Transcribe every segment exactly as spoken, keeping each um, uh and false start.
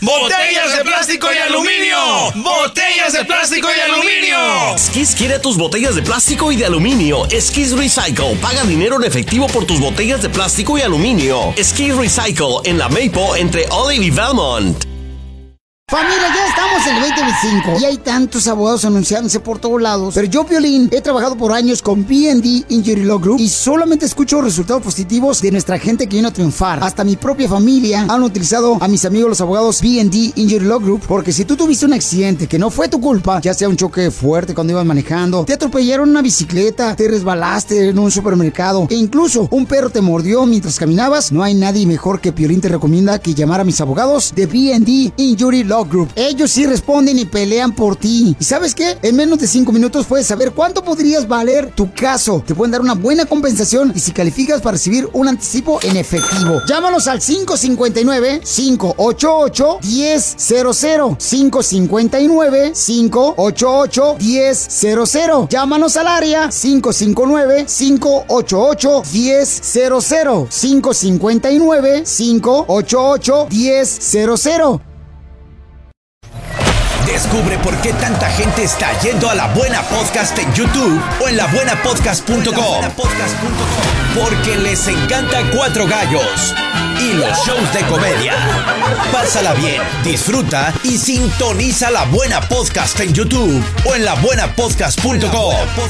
¡Botellas de plástico y aluminio! ¡Botellas de plástico y aluminio! Skis quiere tus botellas de plástico y de aluminio. Skis Recycle. Paga dinero en efectivo por tus botellas de plástico y aluminio. Skis Recycle en la Maple entre Olive y Valmont. Familia, ya estamos en el veinte veinticinco y hay tantos abogados anunciándose por todos lados. Pero yo, Piolín, he trabajado por años con B and D Injury Law Group y solamente escucho resultados positivos de nuestra gente que viene a triunfar. Hasta mi propia familia han utilizado a mis amigos los abogados B and D Injury Law Group, porque si tú tuviste un accidente que no fue tu culpa, ya sea un choque fuerte cuando ibas manejando, te atropellaron una bicicleta, te resbalaste en un supermercado e incluso un perro te mordió mientras caminabas, no hay nadie mejor que Piolín te recomienda que llamar a mis abogados de B and D Injury Law Group. Ellos sí responden y pelean por ti. ¿Y sabes qué? En menos de cinco minutos puedes saber cuánto podrías valer tu caso. Te pueden dar una buena compensación y si calificas para recibir un anticipo en efectivo. Llámalos al cinco cinco nueve, cinco ocho ocho, uno cero cero cero. cinco cinco nueve, cinco ocho ocho, uno cero cero. Llámanos al área cinco cinco nueve, cinco ocho ocho, uno cero cero. cinco cinco nueve, cinco ocho ocho, uno cero cero. Descubre por qué tanta gente está yendo a La Buena Podcast en YouTube o en la buena podcast punto com. Porque les encanta Cuatro Gallos y los shows de comedia. Pásala bien, disfruta y sintoniza La Buena Podcast en YouTube o en la buena podcast punto com.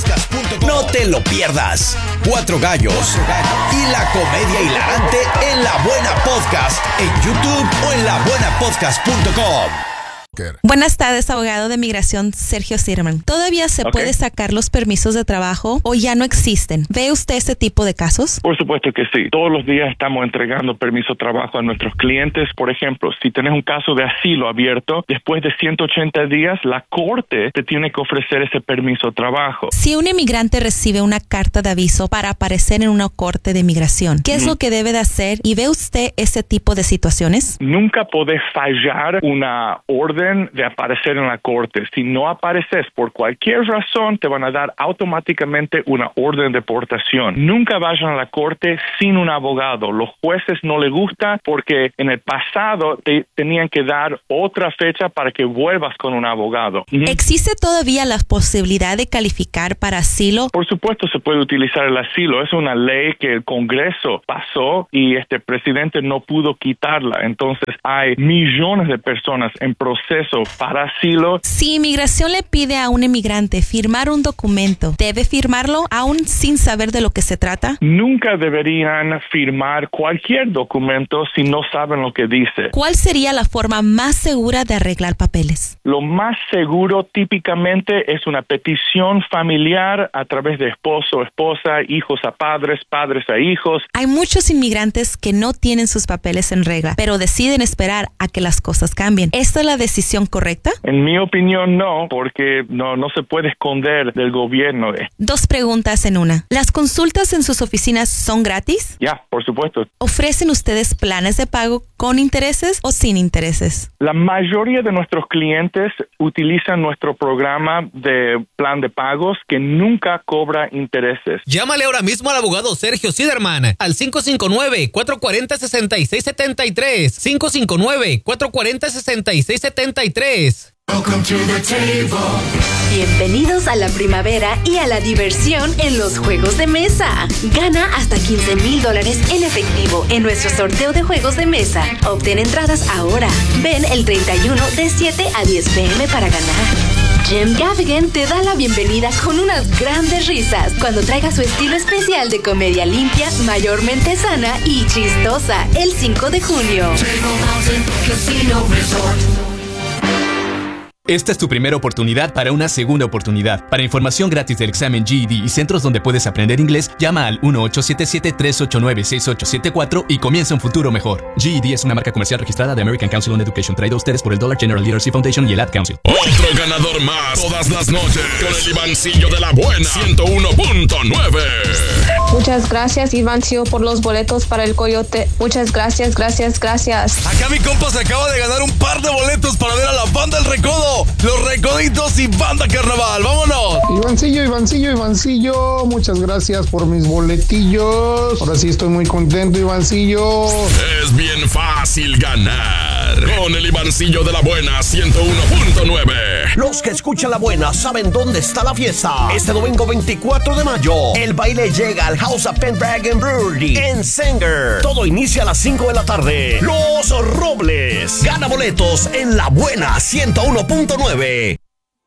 No te lo pierdas. Cuatro Gallos y la comedia hilarante en La Buena Podcast en YouTube o en la buena podcast punto com. Buenas tardes, abogado de migración Sergio Zimmerman. ¿Todavía se okay. puede sacar los permisos de trabajo o ya no existen? ¿Ve usted este tipo de casos? Por supuesto que sí. Todos los días estamos entregando permiso de trabajo a nuestros clientes. Por ejemplo, si tenés un caso de asilo abierto, después de ciento ochenta días, la corte te tiene que ofrecer ese permiso de trabajo. Si un inmigrante recibe una carta de aviso para aparecer en una corte de migración, ¿qué es mm. lo que debe de hacer? ¿Y ve usted ese tipo de situaciones? Nunca podés fallar una orden de aparecer en la corte. Si no apareces por cualquier razón, te van a dar automáticamente una orden de deportación. Nunca vayan a la corte sin un abogado. Los jueces no les gusta porque en el pasado te tenían que dar otra fecha para que vuelvas con un abogado. ¿Existe todavía la posibilidad de calificar para asilo? Por supuesto se puede utilizar el asilo. Es una ley que el Congreso pasó y este presidente no pudo quitarla. Entonces hay millones de personas en proceso para asilo. Si inmigración le pide a un inmigrante firmar un documento, ¿debe firmarlo aún sin saber de lo que se trata? Nunca deberían firmar cualquier documento si no saben lo que dice. ¿Cuál sería la forma más segura de arreglar papeles? Lo más seguro típicamente es una petición familiar a través de esposo, esposa, hijos a padres, padres a hijos. Hay muchos inmigrantes que no tienen sus papeles en regla, pero deciden esperar a que las cosas cambien. ¿Esta es la decisión correcta? En mi opinión no, porque no, no se puede esconder del gobierno. Dos preguntas en una. ¿Las consultas en sus oficinas son gratis? Ya, por supuesto. ¿Ofrecen ustedes planes de pago con intereses o sin intereses? La mayoría de nuestros clientes utilizan nuestro programa de plan de pagos que nunca cobra intereses. Llámale ahora mismo al abogado Sergio Zimmerman al cinco cinco nueve, cuatro cuatro cero, seis seis siete tres. cinco cinco nueve, cuatro cuatro cero, seis seis siete tres. Bienvenidos a la primavera y a la diversión en los juegos de mesa. Gana hasta quince mil dólares en efectivo en nuestro sorteo de juegos de mesa. Obtén entradas ahora. Ven el treinta y uno de siete a diez pm para ganar. Jim Gaffigan te da la bienvenida con unas grandes risas cuando traiga su estilo especial de comedia limpia, mayormente sana y chistosa el cinco de junio. Esta es tu primera oportunidad para una segunda oportunidad. Para información gratis del examen G E D y centros donde puedes aprender inglés, llama al uno ocho siete siete, tres ocho nueve, seis ocho siete cuatro y comienza un futuro mejor. G E D es una marca comercial registrada de American Council on Education, traído a ustedes por el Dollar General Literacy Foundation y el Ad Council. Otro ganador más todas las noches con el Ivancillo de la Buena ciento uno punto nueve. Muchas gracias, Ivancillo, por los boletos para el Coyote. Muchas gracias, gracias, gracias. Acá mi compa se acaba de ganar un par de boletos para ver a la Banda El Recodo. Los Recoditos y Banda Carnaval, ¡vámonos! Ivancillo, Ivancillo, Ivancillo, muchas gracias por mis boletillos. Ahora sí estoy muy contento, Ivancillo. Es bien fácil ganar. con el Ivancillo de la Buena ciento uno punto nueve. Los que escuchan La Buena saben dónde está la fiesta. Este domingo veinticuatro de mayo, el baile llega al House of Pendragon Brewery en Sanger. Todo inicia a las cinco de la tarde. Los Robles. Gana boletos en La Buena ciento uno punto nueve.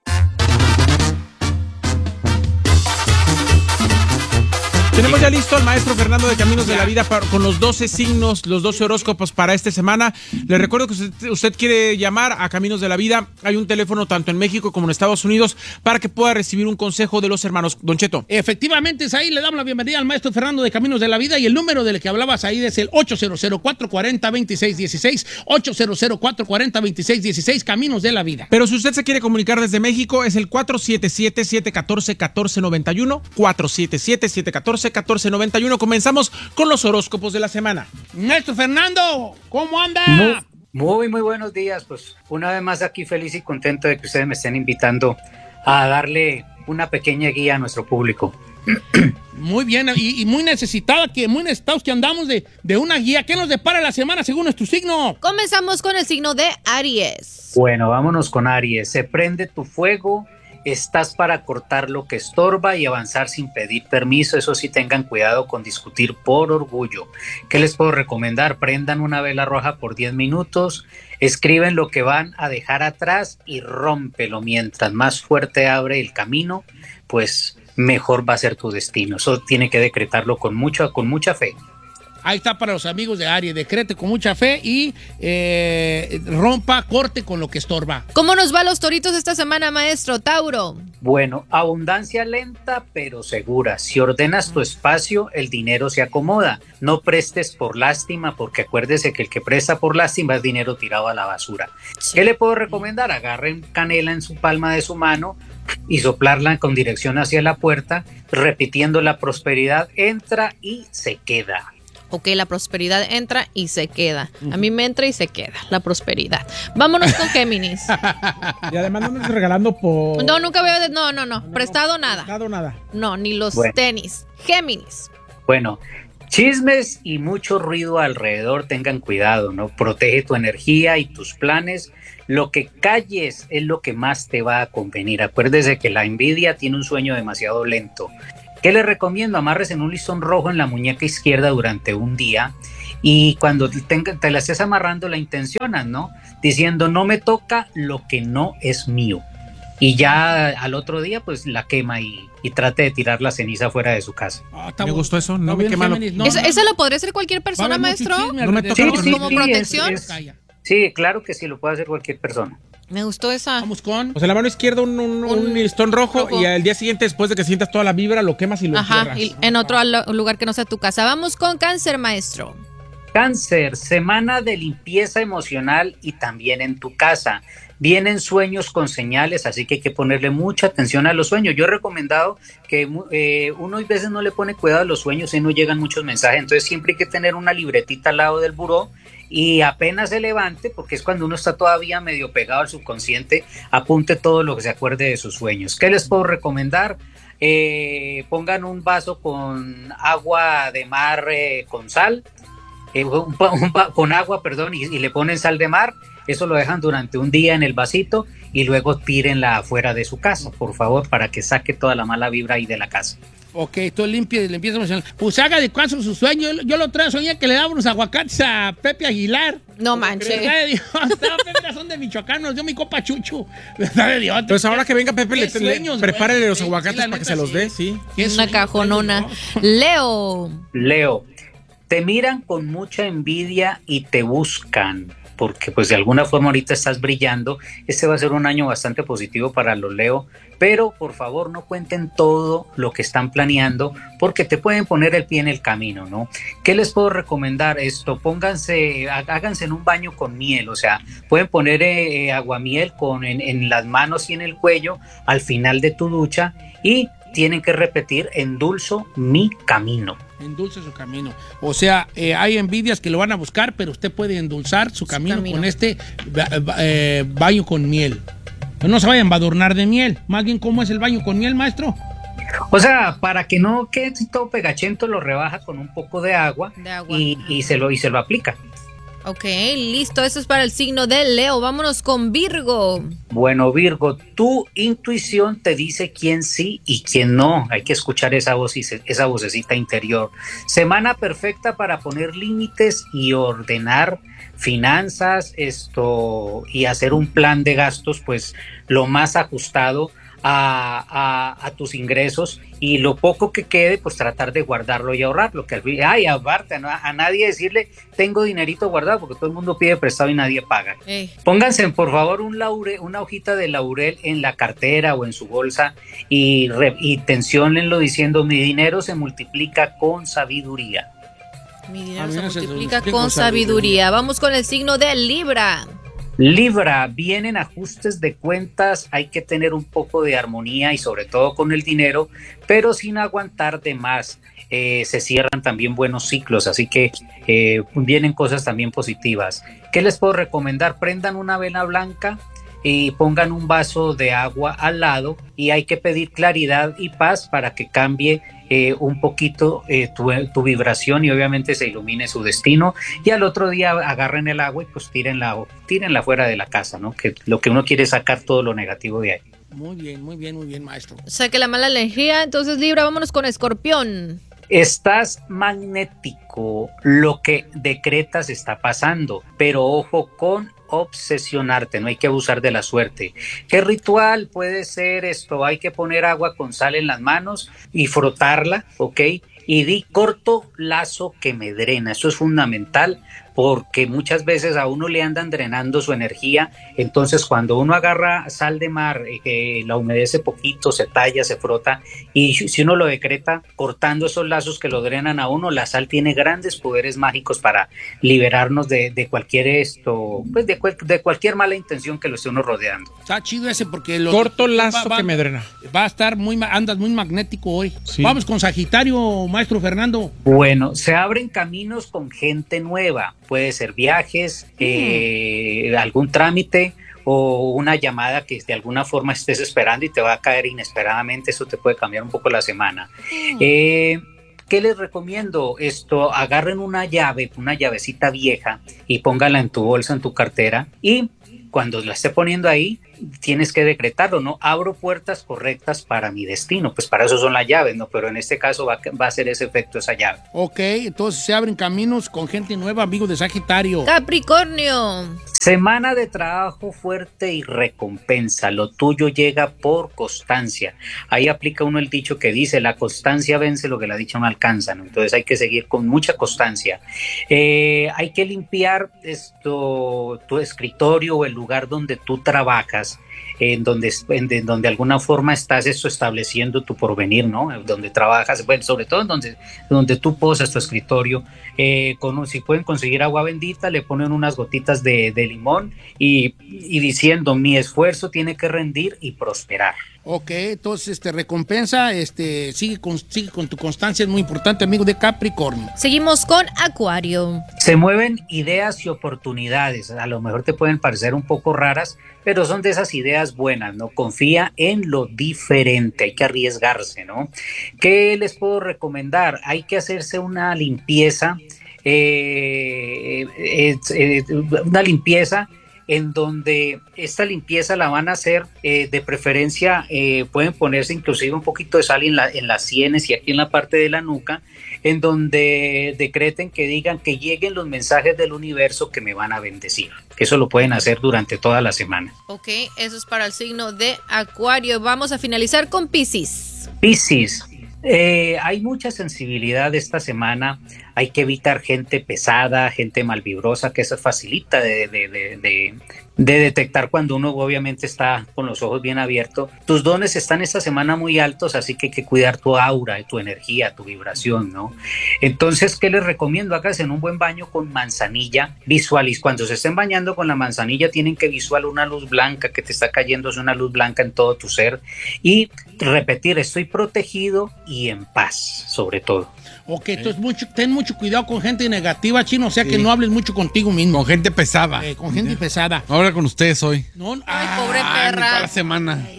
Tenemos ya listo al maestro Fernando de Caminos de la Vida para, con los doce signos, los doce horóscopos para esta semana. Le recuerdo que usted, usted quiere llamar a Caminos de la Vida. Hay un teléfono tanto en México como en Estados Unidos para que pueda recibir un consejo de los hermanos. Don Cheto. Efectivamente, es ahí. Le damos la bienvenida al maestro Fernando de Caminos de la Vida y el número del que hablabas ahí es el ocho cero cero, cuatro cuatro cero, dos seis uno seis, ocho cero cero, cuatro cuatro cero, dos seis uno seis, Caminos de la Vida. Pero si usted se quiere comunicar desde México, es el cuatro siete siete, siete uno cuatro, uno cuatro nueve uno, cuatro siete siete, siete uno cuatro, uno cuatro nueve uno. Comenzamos con los horóscopos de la semana. Maestro Fernando, ¿cómo anda? Muy, muy, muy buenos días. Pues una vez más aquí feliz y contento de que ustedes me estén invitando a darle una pequeña guía a nuestro público. Muy bien, y, y muy necesitada, que muy necesitados que andamos de, de una guía. ¿Qué nos depara la semana según nuestro signo? Comenzamos con el signo de Aries. Bueno, vámonos con Aries. Se prende tu fuego. Estás para cortar lo que estorba y avanzar sin pedir permiso. Eso sí, tengan cuidado con discutir por orgullo. ¿Qué les puedo recomendar? Prendan una vela roja por diez minutos, escriben lo que van a dejar atrás y rómpelo. Mientras más fuerte abre el camino, pues mejor va a ser tu destino. Eso tiene que decretarlo con mucha, con mucha fe. Ahí está para los amigos de Aries. Decrete con mucha fe y eh, rompa, corte con lo que estorba. ¿Cómo nos va a los toritos esta semana, maestro? Tauro. Bueno, abundancia lenta pero segura. Si ordenas tu espacio, el dinero se acomoda. No prestes por lástima, porque acuérdese que el que presta por lástima es dinero tirado a la basura. Sí. ¿Qué le puedo recomendar? Agarren canela en su palma de su mano y soplarla con dirección hacia la puerta, repitiendo la prosperidad entra y se queda. Ok, la prosperidad entra y se queda. A mí me entra y se queda la prosperidad. Vámonos con Géminis. Y además no me estás regalando por... No, nunca veo... De... No, no, no. no prestado no, nada. Prestado nada. No, ni los bueno. tenis. Géminis. Bueno, chismes y mucho ruido alrededor, tengan cuidado, ¿no? Protege tu energía y tus planes. Lo que calles es lo que más te va a convenir. Acuérdese que la envidia tiene un sueño demasiado lento. ¿Qué le recomiendo? Amarres en un listón rojo en la muñeca izquierda durante un día y cuando te, te la estés amarrando la intencionas, ¿no? Diciendo, no me toca lo que no es mío. Y ya al otro día, pues la quema y, y trate de tirar la ceniza fuera de su casa. Ah, me gustó eso, no, no me quema. No, no, ¿Eso, ¿Eso lo podría hacer cualquier persona, maestro? No me toca. Sí, ¿Como, sí, como sí, protección? Es, es, sí, claro que sí, lo puede hacer cualquier persona. Me gustó esa. Vamos con... O sea, la mano izquierda un, un, un, un listón rojo, rojo y al día siguiente, después de que sientas toda la vibra, lo quemas y lo Ajá, y en otro lugar que no sea tu casa. Vamos con Cáncer, maestro. Cáncer, semana de limpieza emocional y también en tu casa. Vienen sueños con señales, así que hay que ponerle mucha atención a los sueños. Yo he recomendado que eh, uno a veces no le pone cuidado a los sueños y no llegan muchos mensajes, entonces siempre hay que tener una libretita al lado del buró y apenas se levante, porque es cuando uno está todavía medio pegado al subconsciente, apunte todo lo que se acuerde de sus sueños. ¿Qué les puedo recomendar? Eh, pongan un vaso con agua de mar eh, con sal, eh, un, un, con agua, perdón, y, y le ponen sal de mar. Eso lo dejan durante un día en el vasito y luego tírenla afuera de su casa, por favor, para que saque toda la mala vibra ahí de la casa. Ok, todo limpio y limpieza emocional. Pues haga de caso su sueño. Yo, yo lo traigo, soñé que le daba unos aguacates a Pepe Aguilar. No manches. ¿Verdad de Dios? Estaba Pepe, son de Michoacán, nos dio mi copa Chucho. ¿Verdad de Dios? Pues ahora que venga Pepe, le, sueños, le prepárele los sí, aguacates sí, para que se los dé, sí. Una cajonona. Leo. Leo, te miran con mucha envidia y te buscan, porque pues de alguna forma ahorita estás brillando. Este va a ser un año bastante positivo para los Leo, pero por favor no cuenten todo lo que están planeando, porque te pueden poner el pie en el camino, ¿no? ¿Qué les puedo recomendar? Esto, pónganse, háganse en un baño con miel, o sea, pueden poner eh, aguamiel con, en, en las manos y en el cuello al final de tu ducha y tienen que repetir, endulzo mi camino. Endulce su camino. O sea, eh, hay envidias que lo van a buscar, pero usted puede endulzar su, su camino, camino con este eh, baño con miel. No se vayan a embadurnar de miel. Más bien, ¿cómo es el baño con miel, maestro? O sea, para que no quede todo pegachento, lo rebaja con un poco de agua, de agua. Y, y, se lo, y se lo aplica. Ok, listo. Eso es para el signo de Leo. Vámonos con Virgo. Bueno, Virgo, tu intuición te dice quién sí y quién no. Hay que escuchar esa voz, esa vocecita interior. Semana perfecta para poner límites y ordenar finanzas, esto, y hacer un plan de gastos, pues lo más ajustado A, a, a tus ingresos, y lo poco que quede, pues tratar de guardarlo y ahorrarlo, que al fin, ay, aparte, a, a nadie decirle tengo dinerito guardado, porque todo el mundo pide prestado y nadie paga. Ey. Pónganse por favor un laurel, una hojita de laurel en la cartera o en su bolsa y, re, y tenciónenlo diciendo: mi dinero se multiplica con sabiduría. Mi dinero se multiplica con, con sabiduría. sabiduría. Vamos con el signo de Libra. Libra, vienen ajustes de cuentas, hay que tener un poco de armonía y sobre todo con el dinero, pero sin aguantar de más. Eh, se cierran también buenos ciclos, así que eh, vienen cosas también positivas. ¿Qué les puedo recomendar? Prendan una vela blanca y pongan un vaso de agua al lado, y hay que pedir claridad y paz para que cambie Eh, un poquito eh, tu, tu vibración y obviamente se ilumine su destino, y al otro día agarren el agua y pues tírenla, tírenla fuera de la casa, ¿no? Que lo que uno quiere es sacar todo lo negativo de ahí. Muy bien, muy bien, muy bien, maestro. Saque la mala energía. Entonces, Libra, vámonos con Escorpión. Estás magnético, lo que decretas está pasando, pero ojo con obsesionarte, no hay que abusar de la suerte. ¿Qué ritual puede ser esto? Hay que poner agua con sal en las manos y frotarla, ¿ok? Y di: corto lazo que me drena. Eso es fundamental, porque muchas veces a uno le andan drenando su energía. Entonces cuando uno agarra sal de mar, eh, la humedece poquito, se talla, se frota, y si uno lo decreta cortando esos lazos que lo drenan a uno, la sal tiene grandes poderes mágicos para liberarnos de, de cualquier esto, pues de, de cualquier mala intención que lo esté uno rodeando. Está chido ese, porque lo corto lazo va, va, que me drena. Va a estar muy, andas muy magnético hoy. Sí. Vamos con Sagitario, maestro Fernando. Bueno, se abren caminos con gente nueva. Puede ser viajes, mm. eh, algún trámite o una llamada que de alguna forma estés esperando y te va a caer inesperadamente. Eso te puede cambiar un poco la semana. Mm. Eh, ¿Qué les recomiendo? Esto, agarren una llave, una llavecita vieja, y póngala en tu bolsa, en tu cartera, y cuando la esté poniendo ahí, tienes que decretarlo, ¿no? Abro puertas correctas para mi destino. Pues para eso son las llaves, ¿no? Pero en este caso va, va a ser ese efecto esa llave. Ok, entonces se abren caminos con gente nueva, amigos de Sagitario. Capricornio. Semana de trabajo fuerte y recompensa. Lo tuyo llega por constancia. Ahí aplica uno el dicho que dice: la constancia vence lo que la dicha no alcanza, ¿no? Entonces hay que seguir con mucha constancia. Eh, hay que limpiar esto, tu escritorio o el lugar donde tú trabajas, en donde, en, en donde de alguna forma estás esto estableciendo tu porvenir, ¿no? Donde trabajas, bueno, sobre todo en donde, donde tú posas tu escritorio. Eh, con, si pueden conseguir agua bendita, le ponen unas gotitas de, de limón y, y diciendo: mi esfuerzo tiene que rendir y prosperar. Ok, entonces este, recompensa, este, sigue con, sigue con tu constancia, es muy importante, amigo de Capricornio. Seguimos con Acuario. Se mueven ideas y oportunidades. A lo mejor te pueden parecer un poco raras, pero son de esas ideas buenas, ¿no? Confía en lo diferente, hay que arriesgarse, ¿no? ¿Qué les puedo recomendar? Hay que hacerse una limpieza, eh, eh, eh, una limpieza en donde esta limpieza la van a hacer eh, de preferencia, eh, pueden ponerse inclusive un poquito de sal en, la, en las sienes y aquí en la parte de la nuca, en donde decreten que digan que lleguen los mensajes del universo que me van a bendecir. Eso lo pueden hacer durante toda la semana. Ok, eso es para el signo de Acuario. Vamos a finalizar con Piscis. Piscis. Eh, hay mucha sensibilidad esta semana. Hay que evitar gente pesada, gente malvibrosa, que eso facilita de, de, de, de, de detectar cuando uno obviamente está con los ojos bien abiertos. Tus dones están esta semana muy altos, así que hay que cuidar tu aura, tu energía, tu vibración, ¿no? Entonces, ¿qué les recomiendo? Háganse en un buen baño con manzanilla. Visualiz, cuando se estén bañando con la manzanilla, tienen que visualizar una luz blanca que te está cayendo, es una luz blanca en todo tu ser, y repetir: estoy protegido y en paz, sobre todo. Ok, entonces mucho, ten mucho cuidado con gente negativa, Chino, o sea sí. que no hables mucho contigo mismo. Con gente pesada. Eh, con gente pesada. Ahora con ustedes hoy. No, ay, ay, pobre perra. Toda la semana. Ay,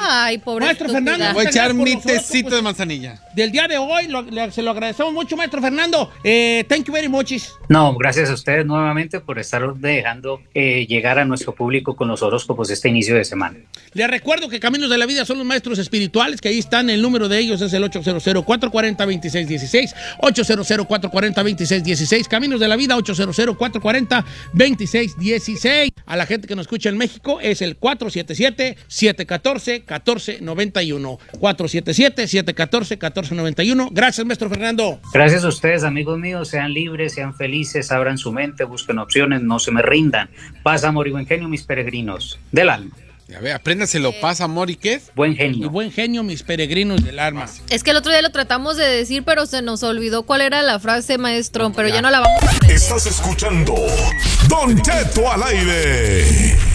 Ay, pobre Maestro estúpida. Fernando, Voy a echar mi Gracias por los tecito horóscopos de manzanilla. del día de hoy. Lo- le- se lo agradecemos mucho, maestro Fernando. Eh, thank you very much. No, gracias a ustedes nuevamente por estar dejando eh, llegar a nuestro público con los horóscopos este inicio de semana. Les recuerdo que Caminos de la Vida son los maestros espirituales, que ahí están, el número de ellos es el ocho cero cero, cuatro cuatro cero, dos seis uno seis, ocho cero cero, cuatro cuatro cero, dos seis uno seis, Caminos de la Vida, ocho cero cero, cuatro cuatro cero, dos seis uno seis. A la gente que nos escucha en México es el cuatro siete siete, siete uno cuatro, uno cuatro nueve uno, cuatro siete siete, siete uno cuatro, uno cuatro nueve uno. Gracias, maestro Fernando. Gracias a ustedes, amigos míos. Sean libres, sean felices, abran su mente, busquen opciones, no se me rindan. Paz, amor y buen genio, mis peregrinos del alma. Ya ve, apréndaselo. Paz, amor y qué es. Buen genio. Y buen genio, mis peregrinos del alma. Es que el otro día lo tratamos de decir, pero se nos olvidó cuál era la frase, maestro, pero ya no la vamos a aprender. Estás escuchando Don Cheto al aire.